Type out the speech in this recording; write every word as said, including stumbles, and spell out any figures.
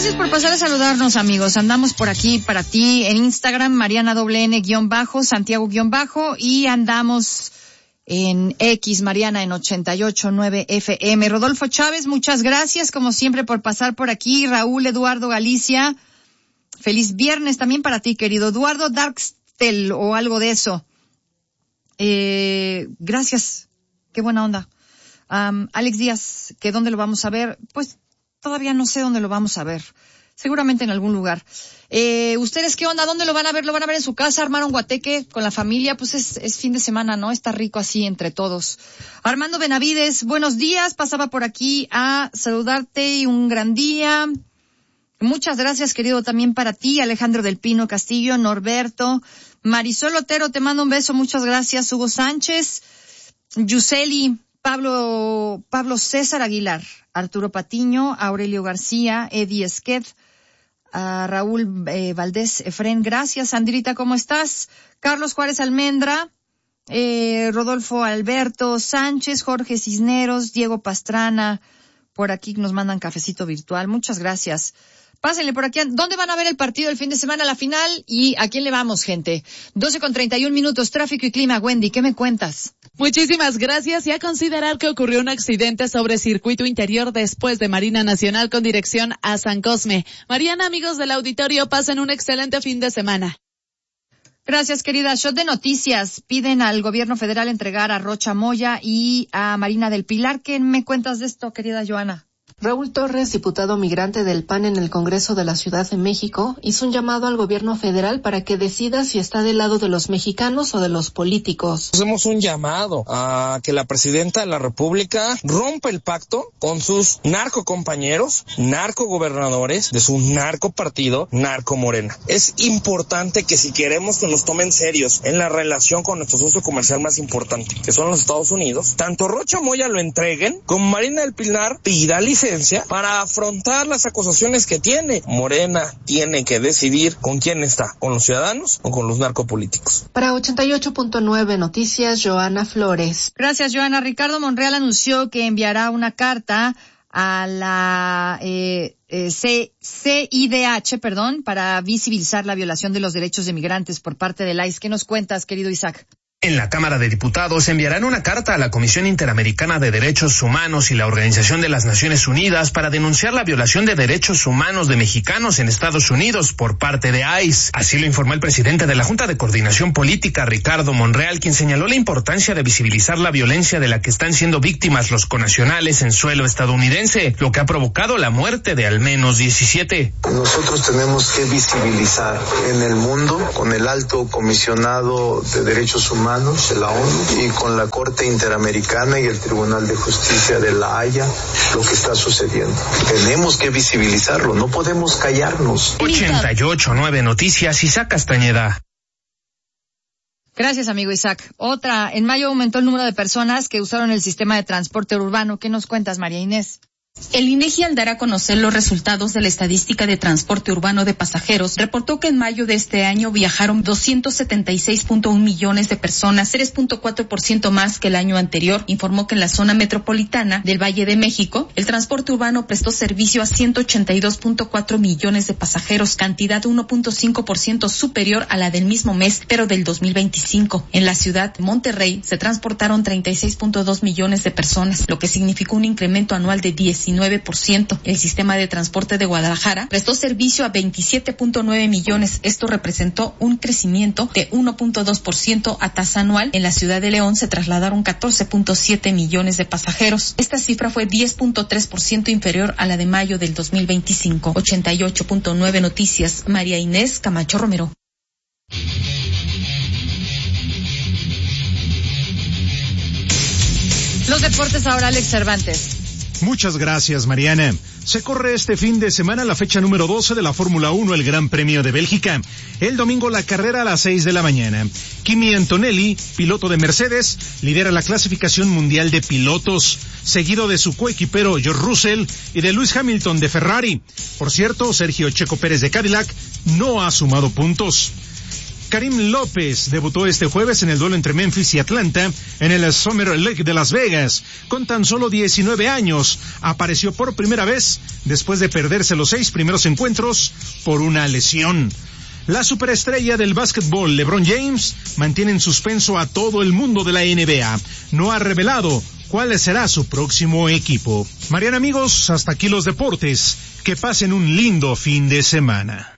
Gracias por pasar a saludarnos, amigos. Andamos por aquí para ti en Instagram, Mariana doble N guión bajo, Santiago guión bajo, y andamos en X, Mariana en ochenta y ocho punto nueve F M. Rodolfo Chávez, muchas gracias como siempre por pasar por aquí. Raúl Eduardo Galicia, feliz viernes también para ti, querido Eduardo Darkstel o algo de eso. Eh, gracias, qué buena onda. Um, Alex Díaz, ¿que dónde lo vamos a ver? Pues todavía no sé dónde lo vamos a ver. Seguramente en algún lugar. Eh, ¿ustedes qué onda? ¿Dónde lo van a ver? ¿Lo van a ver en su casa? ¿Armaron guateque con la familia? Pues es, es fin de semana, ¿no? Está rico así entre todos. Armando Benavides, buenos días. Pasaba por aquí a saludarte y un gran día. Muchas gracias, querido, también para ti. Alejandro del Pino Castillo, Norberto. Marisol Otero, te mando un beso. Muchas gracias. Hugo Sánchez. Yuseli, Pablo, Pablo César Aguilar. Arturo Patiño, Aurelio García, Eddie Esqued, a Raúl eh, Valdés Efren, gracias. Sandrita, ¿cómo estás? Carlos Juárez Almendra, eh, Rodolfo Alberto Sánchez, Jorge Cisneros, Diego Pastrana, por aquí nos mandan cafecito virtual, muchas gracias. Pásenle por aquí. ¿Dónde van a ver el partido el fin de semana, la final? ¿Y a quién le vamos, gente? doce con treinta y un minutos, tráfico y clima. Wendy, ¿qué me cuentas? Muchísimas gracias, y a considerar que ocurrió un accidente sobre circuito interior después de Marina Nacional con dirección a San Cosme. Mariana, amigos del auditorio, pasen un excelente fin de semana. Gracias, querida. Shot de noticias. Piden al gobierno federal entregar a Rocha Moya y a Marina del Pilar. ¿Qué me cuentas de esto, querida Joana? Raúl Torres, diputado migrante del P A N en el Congreso de la Ciudad de México, hizo un llamado al gobierno federal para que decida si está del lado de los mexicanos o de los políticos. Hacemos un llamado a que la presidenta de la República rompa el pacto con sus narcocompañeros, narcogobernadores de su narcopartido, Narco Morena. Es importante que si queremos que nos tomen serios en la relación con nuestro socio comercial más importante, que son los Estados Unidos, tanto Rocha Moya lo entreguen, como Marina del Pilar pida licencia para afrontar las acusaciones que tiene. Morena tiene que decidir con quién está, con los ciudadanos o con los narcopolíticos. Para ochenta y ocho punto nueve Noticias, Joana Flores. Gracias, Joana. Ricardo Monreal anunció que enviará una carta a la eh, eh, C, C I D H, perdón, para visibilizar la violación de los derechos de migrantes por parte del I C E. ¿Qué nos cuentas, querido Isaac? En la Cámara de Diputados enviarán una carta a la Comisión Interamericana de Derechos Humanos y la Organización de las Naciones Unidas para denunciar la violación de derechos humanos de mexicanos en Estados Unidos por parte de I C E. Así lo informó el presidente de la Junta de Coordinación Política, Ricardo Monreal, quien señaló la importancia de visibilizar la violencia de la que están siendo víctimas los connacionales en suelo estadounidense, lo que ha provocado la muerte de al menos diecisiete. Nosotros tenemos que visibilizar en el mundo con el Alto Comisionado de Derechos Humanos de la ONU y con la Corte Interamericana y el Tribunal de Justicia de La Haya lo que está sucediendo. Tenemos que visibilizarlo, no podemos callarnos. ochenta y ocho punto nueve Noticias, Isaac Castañeda. Gracias, amigo Isaac. Otra, en mayo aumentó el número de personas que usaron el sistema de transporte urbano. ¿Qué nos cuentas, María Inés? El INEGI, al dar a conocer los resultados de la estadística de transporte urbano de pasajeros, reportó que en mayo de este año viajaron doscientos setenta y seis punto uno millones de personas, tres punto cuatro por ciento más que el año anterior. Informó que en la zona metropolitana del Valle de México, el transporte urbano prestó servicio a ciento ochenta y dos punto cuatro millones de pasajeros, cantidad uno punto cinco por ciento superior a la del mismo mes, pero del dos mil veinticinco. En la ciudad de Monterrey se transportaron treinta y seis punto dos millones de personas, lo que significó un incremento anual de diecinueve por ciento. El sistema de transporte de Guadalajara prestó servicio a veintisiete punto nueve millones. Esto representó un crecimiento de uno punto dos por ciento a tasa anual. En la ciudad de León se trasladaron catorce punto siete millones de pasajeros. Esta cifra fue diez punto tres por ciento inferior a la de mayo del dos mil veinticinco. ochenta y ocho punto nueve Noticias, María Inés Camacho Romero. Los deportes ahora, Alex Cervantes. Muchas gracias, Mariana. Se corre este fin de semana la fecha número doce de la Fórmula uno, el Gran Premio de Bélgica. El domingo la carrera a las seis de la mañana. Kimi Antonelli, piloto de Mercedes, lidera la clasificación mundial de pilotos, seguido de su coequipero George Russell y de Lewis Hamilton de Ferrari. Por cierto, Sergio Checo Pérez de Cadillac no ha sumado puntos. Karim López debutó este jueves en el duelo entre Memphis y Atlanta en el Summer League de Las Vegas. Con tan solo diecinueve años, apareció por primera vez después de perderse los seis primeros encuentros por una lesión. La superestrella del básquetbol, LeBron James, mantiene en suspenso a todo el mundo de la N B A. No ha revelado cuál será su próximo equipo. Mariana, amigos, hasta aquí los deportes. Que pasen un lindo fin de semana.